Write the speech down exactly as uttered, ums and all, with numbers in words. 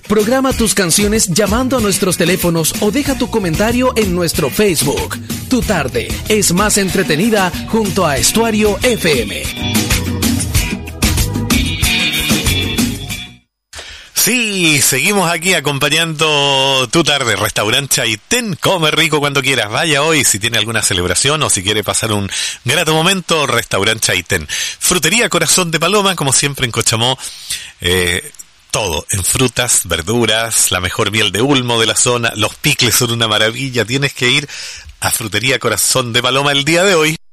Programa tus canciones llamando a nuestros teléfonos o deja tu comentario en nuestro Facebook. Tu tarde es más entretenida junto a Estuario F M. Sí, seguimos aquí acompañando tu tarde. Restaurante Chaitén, come rico cuando quieras. Vaya hoy si tiene alguna celebración o si quiere pasar un grato momento. Restaurante Chaitén. Frutería Corazón de Paloma, como siempre en Cochamó. Eh, todo, en frutas, verduras, la mejor miel de Ulmo de la zona. Los picles son una maravilla. Tienes que ir a Frutería Corazón de Paloma el día de hoy.